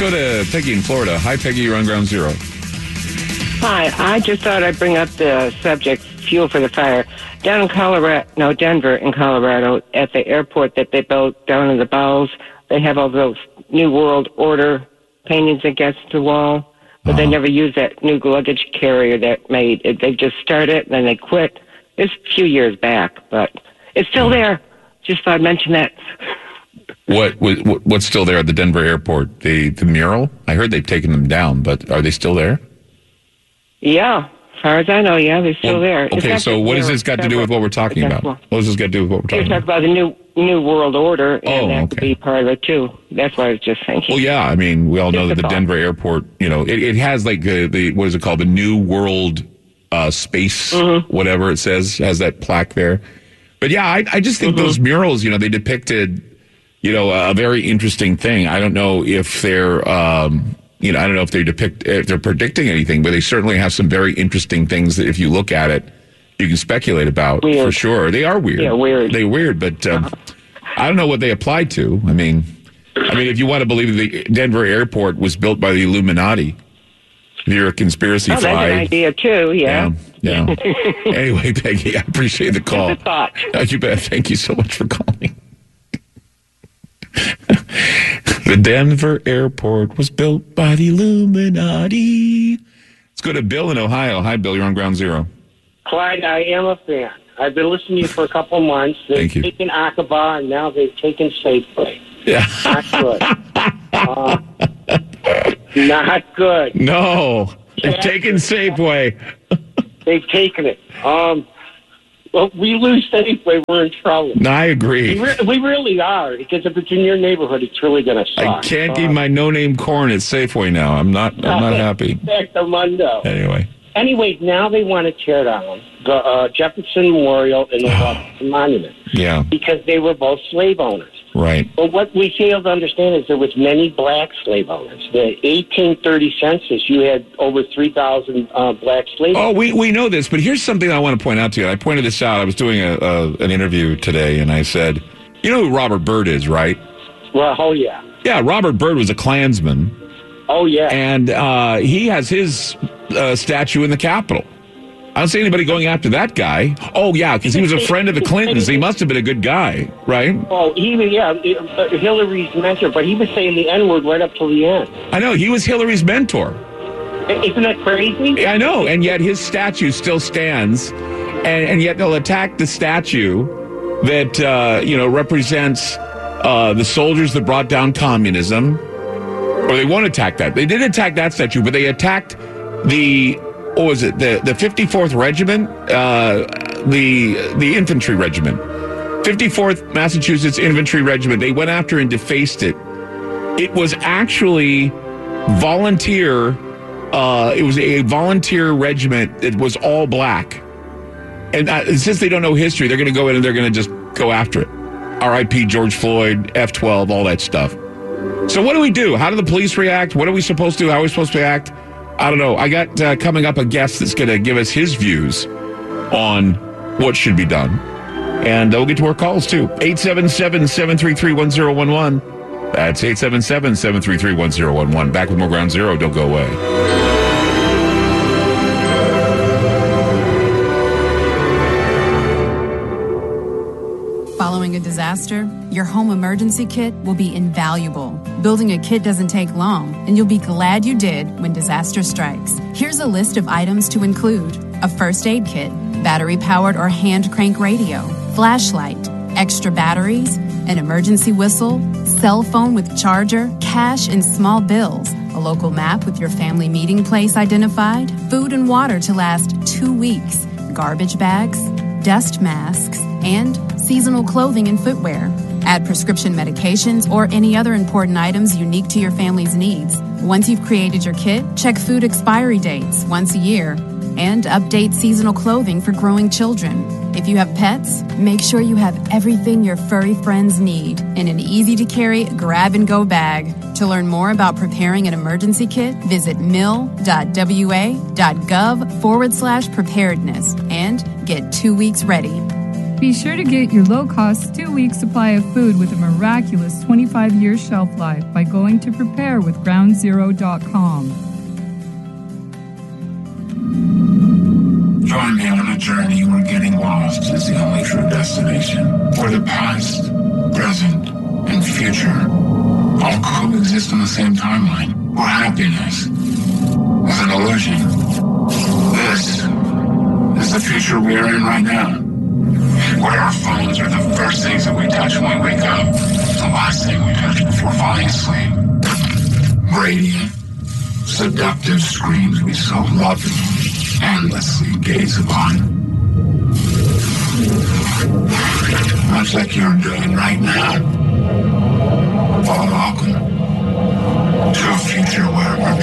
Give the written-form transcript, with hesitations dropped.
go to Peggy in Florida. Hi, Peggy. You're on Ground Zero. Hi, I just thought I'd bring up the subject, fuel for the fire. Down in Denver in Colorado, at the airport that they built down in the bowels, they have all those New World Order paintings against the wall, but they never use that new luggage carrier that made it. They just started it, and then they quit. It's a few years back, but it's still there. Just thought I'd mention that. What's still there at the Denver airport? The mural? I heard they've taken them down, but are they still there? Yeah, as far as I know, yeah, they're still there. Okay, so what has this got to do with what we're talking about? What does this got to do with what we're talking about? You're talking about the New World Order, and that could be part of it, too. That's what I was just thinking. Well, yeah, I mean, we all know that the Denver airport, it has like the what is it called? The New World Space, whatever it says, has that plaque there. But yeah, I just think those murals, they depicted, a very interesting thing. I don't know if they're, I don't know if they're predicting anything, but they certainly have some very interesting things that if you look at it, you can speculate about for sure. They are weird. Yeah, weird. They're weird, but I don't know what they apply to. I mean, if you want to believe the Denver airport was built by the Illuminati, if you're a conspiracy that's fly. an idea too. Yeah. Anyway, Peggy, I appreciate the call. Just a thought. You bet. Thank you so much for calling. The Denver airport was built by the Illuminati. Let's go to Bill in Ohio. Hi, Bill. You're on Ground Zero. Clyde, I am a fan. I've been listening to you for a couple of months. They've taken Aqaba, and now they've taken Safeway. Yeah. Not good. Not good. No. They've taken Safeway. They've taken it. Well, we lose Safeway, we're in trouble. No, I agree. We really are, because if it's in your neighborhood, it's really going to suck. I can't eat my no-name corn at Safeway now. I'm not happy. Sacramento. Anyway, now they want to tear down the Jefferson Memorial and the Washington Monument. Yeah. Because they were both slave owners. Right. But what we fail to understand is there was many black slave owners. The 1830 census, you had over 3,000 black slave owners. Oh, we know this, but here's something I want to point out to you. I pointed this out. I was doing an interview today, and I said, you know who Robert Byrd is, right? Well, oh, yeah. Yeah, Robert Byrd was a Klansman. Oh, yeah. And he has his statue in the Capitol. I don't see anybody going after that guy. Oh, yeah, because he was a friend of the Clintons. He must have been a good guy, right? Oh, Hillary's mentor, but he was saying the N-word right up till the end. I know. He was Hillary's mentor. Isn't that crazy? I know, and yet his statue still stands, and yet they'll attack the statue that, represents the soldiers that brought down communism. Or they won't attack that. They did attack that statue, but they attacked the 54th Regiment, the infantry regiment. 54th Massachusetts Infantry Regiment. They went after and defaced it. It was actually volunteer. It was a volunteer regiment. It was all black. And since they don't know history, they're going to go in and they're going to just go after it. R.I.P. George Floyd, F-12, all that stuff. So what do we do? How do the police react? What are we supposed to do? How are we supposed to act? I don't know. I got coming up a guest that's going to give us his views on what should be done. And we'll get to our calls, too. 877-733-1011. That's 877-733-1011. Back with more Ground Zero. Don't go away. Following a disaster, your home emergency kit will be invaluable. Building a kit doesn't take long, and you'll be glad you did when disaster strikes. Here's a list of items to include: a first aid kit, battery-powered or hand crank radio, flashlight, extra batteries, an emergency whistle, cell phone with charger, cash and small bills, a local map with your family meeting place identified, food and water to last 2 weeks, garbage bags, dust masks, and seasonal clothing and footwear. Add prescription medications or any other important items unique to your family's needs. Once you've created your kit, check food expiry dates once a year and update seasonal clothing for growing children. If you have pets, make sure you have everything your furry friends need in an easy-to-carry grab-and-go bag. To learn more about preparing an emergency kit, visit mil.wa.gov/preparedness and get 2 weeks ready. Be sure to get your low-cost 2-week supply of food with a miraculous 25-year shelf life by going to preparewithgroundzero.com. Join me on a journey where getting lost is the only true destination. Where the past, present, and future all coexist on the same timeline. Where happiness is an illusion. This is the future we are in right now. Where our phones are the first things that we touch when we wake up, the last thing we touch before falling asleep. Radiant, seductive screens we so love and endlessly gaze upon. Much like you're doing right now. Welcome to a future where